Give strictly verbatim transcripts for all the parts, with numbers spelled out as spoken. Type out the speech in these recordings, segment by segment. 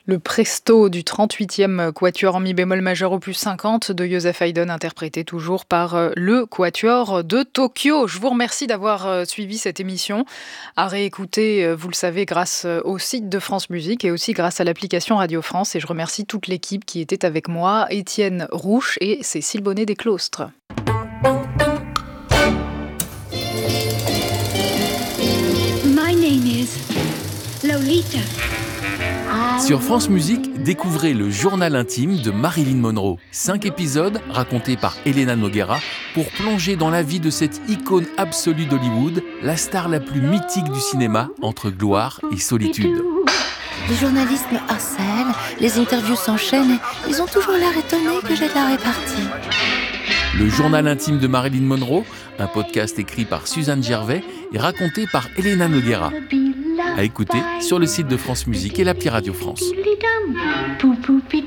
Le presto du trente-huitième quatuor en mi bémol majeur opus cinquante de Joseph Haydn, interprété toujours par le quatuor de Tokyo. Je vous remercie d'avoir suivi cette émission, à réécouter, vous le savez, grâce au site de France Musique et aussi grâce à l'application Radio France. Et je remercie toute l'équipe qui était avec moi, Étienne Rouche et Cécile Bonnet des Claustres. My name is Lolita. Sur France Musique, découvrez le journal intime de Marilyn Monroe. Cinq épisodes racontés par Elena Noguera pour plonger dans la vie de cette icône absolue d'Hollywood, la star la plus mythique du cinéma entre gloire et solitude. Les journalistes me harcèlent, les interviews s'enchaînent et ils ont toujours l'air étonnés que j'ai de la répartie. Le journal intime de Marilyn Monroe, un podcast écrit par Suzanne Gervais et raconté par Elena Noguera. À écouter sur le site de France Musique et l'appli Radio France. J'ai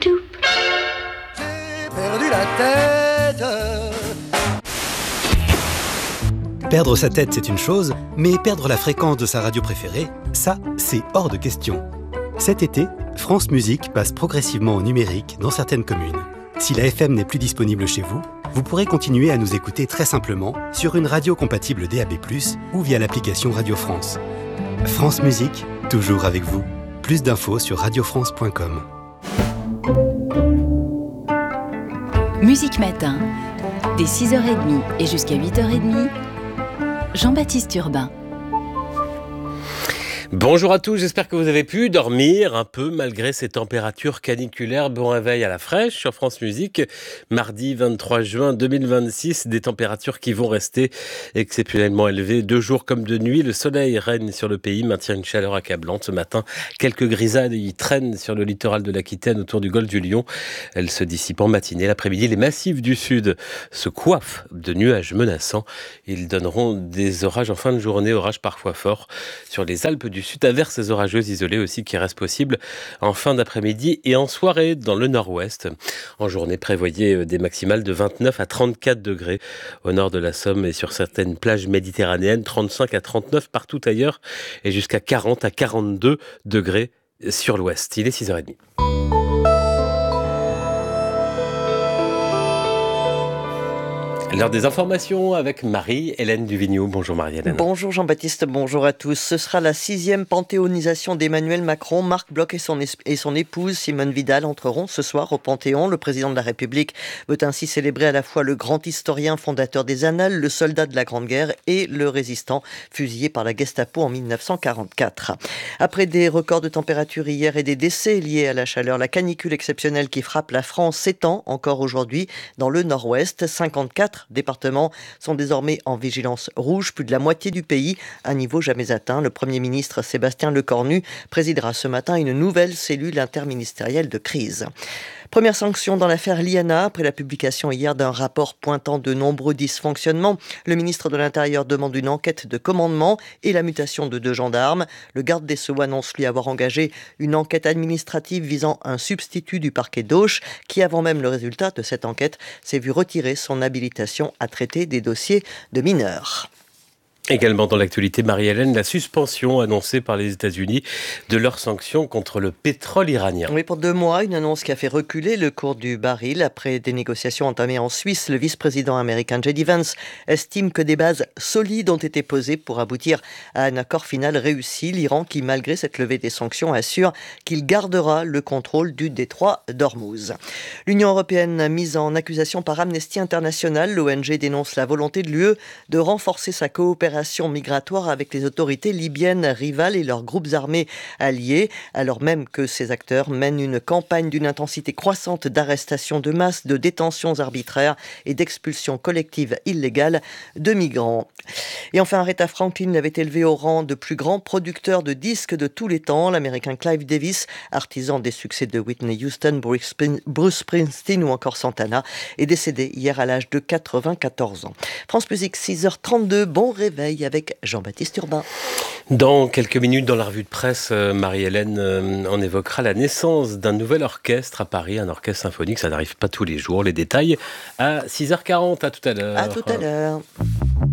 perdu la tête. Perdre sa tête, c'est une chose, mais perdre la fréquence de sa radio préférée, ça, c'est hors de question. Cet été, France Musique passe progressivement au numérique dans certaines communes. Si la F M n'est plus disponible chez vous, vous pourrez continuer à nous écouter très simplement sur une radio compatible D A B plus, ou via l'application Radio France. France Musique, toujours avec vous. Plus d'infos sur radio france point com. Musique Matin, dès six heures trente et jusqu'à huit heures trente, Jean-Baptiste Urbain. Bonjour à tous, j'espère que vous avez pu dormir un peu malgré ces températures caniculaires. Bon réveil à la fraîche sur France Musique. Mardi vingt-trois juin deux mille vingt-six, des températures qui vont rester exceptionnellement élevées. De jour comme de nuit, le soleil règne sur le pays, maintient une chaleur accablante. Ce matin, quelques grisailles y traînent sur le littoral de l'Aquitaine autour du golfe du Lion. Elles se dissipent en matinée. L'après-midi, les massifs du sud se coiffent de nuages menaçants. Ils donneront des orages en fin de journée, orages parfois forts sur les Alpes du Sud, averses orageuses isolées aussi qui restent possibles en fin d'après-midi et en soirée dans le nord-ouest. En journée, prévoyez des maximales de vingt-neuf à trente-quatre degrés au nord de la Somme et sur certaines plages méditerranéennes, trente-cinq à trente-neuf partout ailleurs et jusqu'à quarante à quarante-deux degrés sur l'ouest. Il est six heures trente. L'heure des informations avec Marie-Hélène Duvigneau. Bonjour Marie-Hélène. Bonjour Jean-Baptiste, bonjour à tous. Ce sera la sixième panthéonisation d'Emmanuel Macron. Marc Bloch et son, es- et son épouse Simone Vidal entreront ce soir au Panthéon. Le président de la République veut ainsi célébrer à la fois le grand historien fondateur des Annales, le soldat de la Grande Guerre et le résistant fusillé par la Gestapo en dix-neuf cent quarante-quatre. Après des records de température hier et des décès liés à la chaleur, la canicule exceptionnelle qui frappe la France s'étend encore aujourd'hui dans le nord-ouest. cinquante-quatre départements sont désormais en vigilance rouge, plus de la moitié du pays, un niveau jamais atteint. Le Premier ministre Sébastien Lecornu présidera ce matin une nouvelle cellule interministérielle de crise. Première sanction dans l'affaire Liana, après la publication hier d'un rapport pointant de nombreux dysfonctionnements. Le ministre de l'Intérieur demande une enquête de commandement et la mutation de deux gendarmes. Le garde des Sceaux annonce lui avoir engagé une enquête administrative visant un substitut du parquet d'Auch, qui avant même le résultat de cette enquête s'est vu retirer son habilitation à traiter des dossiers de mineurs. Également dans l'actualité, Marie-Hélène, la suspension annoncée par les États-Unis de leurs sanctions contre le pétrole iranien. Oui, pour deux mois, une annonce qui a fait reculer le cours du baril. Après des négociations entamées en Suisse, le vice-président américain J D Vance estime que des bases solides ont été posées pour aboutir à un accord final réussi. L'Iran, qui malgré cette levée des sanctions, assure qu'il gardera le contrôle du détroit d'Ormuz. L'Union européenne mise en accusation par Amnesty International, l'O N G dénonce la volonté de l'U E de renforcer sa coopération migratoire avec les autorités libyennes rivales et leurs groupes armés alliés, alors même que ces acteurs mènent une campagne d'une intensité croissante d'arrestations de masse, de détentions arbitraires et d'expulsions collectives illégales de migrants. Et enfin, Aretha Franklin l'avait élevé au rang de plus grand producteur de disques de tous les temps. L'américain Clive Davis, artisan des succès de Whitney Houston, Bruce Springsteen ou encore Santana, est décédé hier à l'âge de quatre-vingt-quatorze ans. France Musique, six heures trente-deux, bon réveil avec Jean-Baptiste Urbain. Dans quelques minutes, dans la revue de presse, Marie-Hélène, on évoquera la naissance d'un nouvel orchestre à Paris, un orchestre symphonique, ça n'arrive pas tous les jours. Les détails à six heures quarante, à tout à l'heure. À tout à l'heure.